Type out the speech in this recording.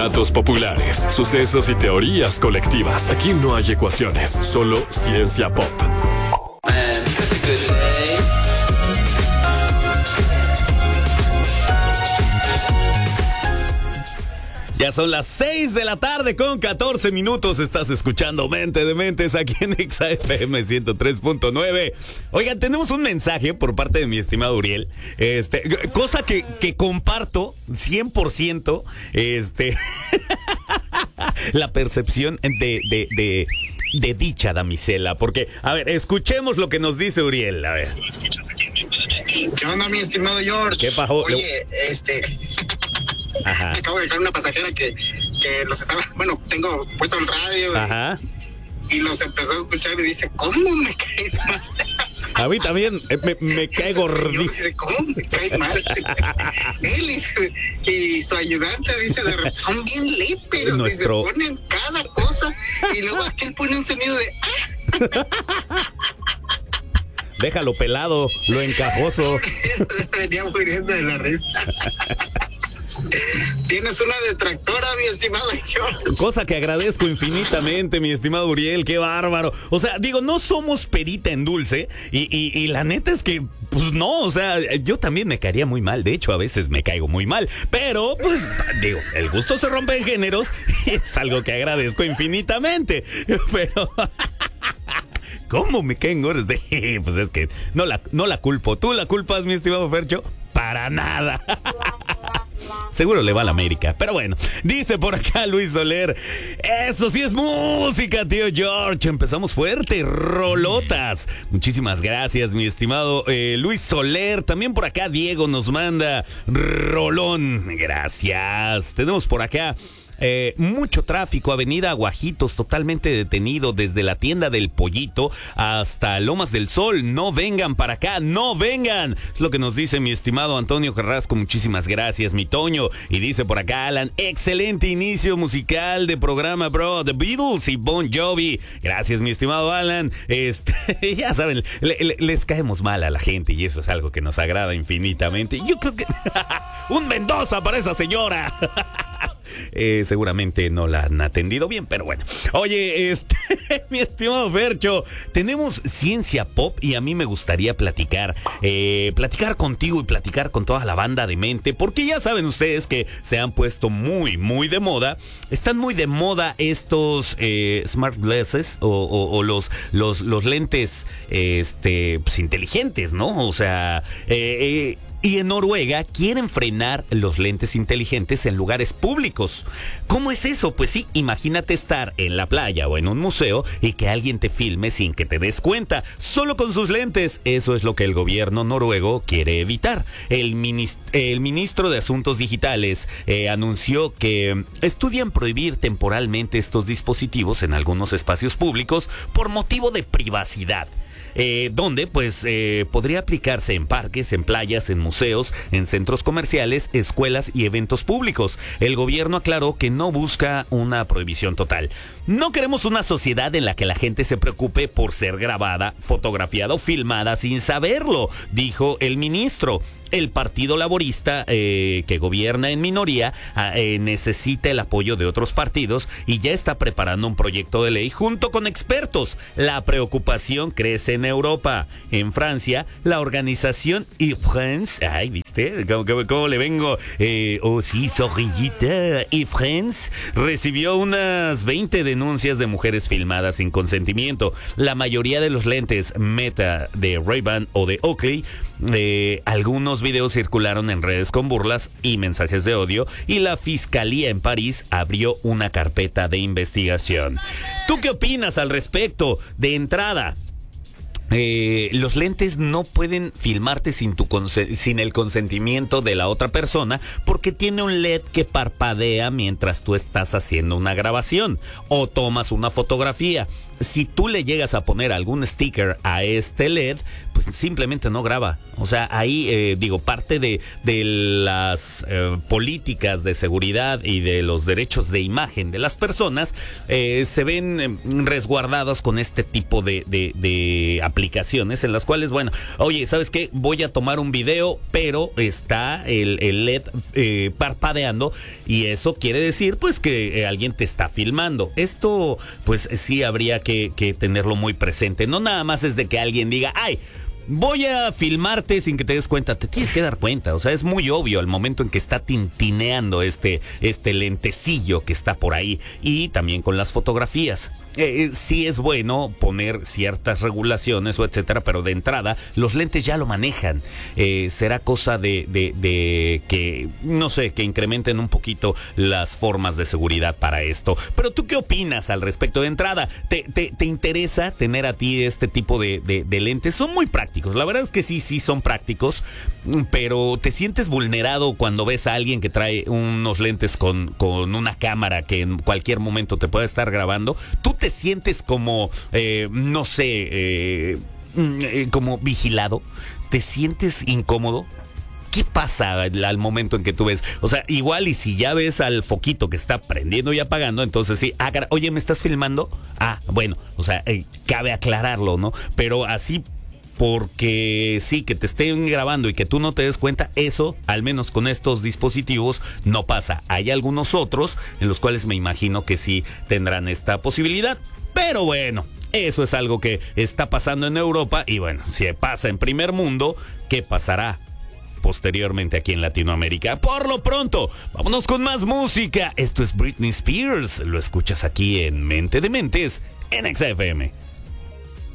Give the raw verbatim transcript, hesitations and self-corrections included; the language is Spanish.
Datos populares, sucesos y teorías colectivas. Aquí no hay ecuaciones, solo ciencia pop. Man, such a good day. Ya son las seis de la tarde con catorce minutos. Estás escuchando Mente de Mentes aquí en Exa F M ciento tres punto nueve. Oigan, tenemos un mensaje por parte de mi estimado Uriel. Este, cosa que, que comparto cien por ciento. Este, la percepción de, de, de, de dicha damisela. Porque, a ver, escuchemos lo que nos dice Uriel. A ver. ¿Qué onda, mi estimado George? ¿Qué pasó? Oye, este... Ajá. Acabo de dejar una pasajera que, que los estaba, bueno, tengo puesto el radio. Ajá. Y, y los empezó a escuchar y dice, ¿cómo me cae mal? A mí también eh, me, me cae gordísimo. Dice, ¿cómo me cae mal? Él y su, y su ayudante dice, de repente, son bien léperos. Nuestro... Dice, ponen cada cosa y luego aquel pone un sonido de... ¡ah! Déjalo pelado, lo encajoso. Venía muriendo de la risa. Tienes una detractora, mi estimado George. Cosa que agradezco infinitamente, mi estimado Uriel, qué bárbaro. O sea, digo, no somos perita en dulce y, y, y la neta es que, pues no, o sea, yo también me caería muy mal. De hecho, a veces me caigo muy mal. Pero, pues, digo, el gusto se rompe en géneros y es algo que agradezco infinitamente. Pero... ¿cómo me caen gordos? Pues es que no la, no la culpo. ¿Tú la culpas, mi estimado Fercho? Para nada. Seguro le va a la América. Pero bueno, dice por acá Luis Soler. Eso sí es música, tío George. Empezamos fuerte, rolotas. Muchísimas gracias, mi estimado eh, Luis Soler. También por acá Diego nos manda rolón. Gracias. Tenemos por acá... Eh, mucho tráfico, avenida Aguajitos totalmente detenido desde la tienda del Pollito hasta Lomas del Sol. No vengan para acá, no vengan. Es lo que nos dice mi estimado Antonio Carrasco. Muchísimas gracias, mi Toño. Y dice por acá Alan, excelente inicio musical de programa, bro. The Beatles y Bon Jovi. Gracias, mi estimado Alan. Este, ya saben, le, le, les caemos mal a la gente y eso es algo que nos agrada infinitamente. Yo creo que... ¡un Mendoza para esa señora! Eh, seguramente no la han atendido bien, pero bueno. Oye, este, mi estimado Fercho, tenemos ciencia pop y a mí me gustaría platicar, eh, platicar contigo y platicar con toda la banda de mente, porque ya saben ustedes que se han puesto muy, muy de moda. Están muy de moda estos eh, smart glasses o, o, o los, los, los lentes, este, pues, inteligentes, ¿no? O sea, eh, eh y en Noruega quieren frenar los lentes inteligentes en lugares públicos. ¿Cómo es eso? Pues sí, imagínate estar en la playa o en un museo y que alguien te filme sin que te des cuenta, solo con sus lentes. Eso es lo que el gobierno noruego quiere evitar. El, minist- el ministro de Asuntos Digitales eh, anunció que estudian prohibir temporalmente estos dispositivos en algunos espacios públicos por motivo de privacidad. Eh, donde pues eh, podría aplicarse en parques, en playas, en museos, en centros comerciales, escuelas y eventos públicos. El gobierno aclaró que no busca una prohibición total. No queremos una sociedad en la que la gente se preocupe por ser grabada, fotografiada o filmada sin saberlo, dijo el ministro. El Partido Laborista, eh, que gobierna en minoría, eh, necesita el apoyo de otros partidos y ya está preparando un proyecto de ley junto con expertos. La preocupación crece en Europa. En Francia, la organización iFrance, ay, ¿viste? ¿Cómo, cómo, cómo le vengo? Eh, oh, sí, zorrillita. iFrance recibió unas veinte denuncias de mujeres filmadas sin consentimiento. La mayoría de los lentes Meta de Ray-Ban o de Oakley, eh, algunos videos circularon en redes con burlas y mensajes de odio y la fiscalía en París abrió una carpeta de investigación. ¿Tú qué opinas al respecto? De entrada, Eh, los lentes no pueden filmarte sin, tu conse- sin el consentimiento de la otra persona porque tiene un L E D que parpadea mientras tú estás haciendo una grabación o tomas una fotografía. Si tú le llegas a poner algún sticker a este L E D, pues pues simplemente no graba. O sea, ahí, eh, digo, parte de, de las eh, políticas de seguridad y de los derechos de imagen de las personas eh, se ven eh, resguardados con este tipo de, de, de aplicaciones en las cuales, bueno, oye, ¿sabes qué? Voy a tomar un video, pero está el, el L E D eh, parpadeando y eso quiere decir, pues, que eh, alguien te está filmando. Esto, pues, sí habría que, que tenerlo muy presente. No nada más es de que alguien diga, ¡ay! Voy a filmarte sin que te des cuenta. Te tienes que dar cuenta. O sea, es muy obvio al momento en que está tintineando este, este lentecillo que está por ahí. Y también con las fotografías. Eh, sí es bueno poner ciertas regulaciones o etcétera, pero de entrada los lentes ya lo manejan. Eh, será cosa de, de, de que, no sé, que incrementen un poquito las formas de seguridad para esto. Pero ¿tú qué opinas al respecto? De entrada, ¿te, te, te interesa tener a ti este tipo de, de, de lentes? Son muy prácticos. La verdad es que sí, sí son prácticos, pero ¿te sientes vulnerado cuando ves a alguien que trae unos lentes con, con una cámara que en cualquier momento te puede estar grabando? ¿Tú te sientes como, eh, no sé, eh, eh, como vigilado? ¿Te sientes incómodo? ¿Qué pasa al momento en que tú ves? O sea, igual y si ya ves al foquito que está prendiendo y apagando, entonces sí, agra- oye, ¿me estás filmando? Ah, bueno, o sea, eh, cabe aclararlo, ¿no? Pero así, porque sí, que te estén grabando y que tú no te des cuenta, eso, al menos con estos dispositivos, no pasa. Hay algunos otros en los cuales me imagino que sí tendrán esta posibilidad. Pero bueno, eso es algo que está pasando en Europa y bueno, si pasa en primer mundo, ¿qué pasará posteriormente aquí en Latinoamérica? Por lo pronto, vámonos con más música. Esto es Britney Spears. Lo escuchas aquí en Mente de Mentes en X F M.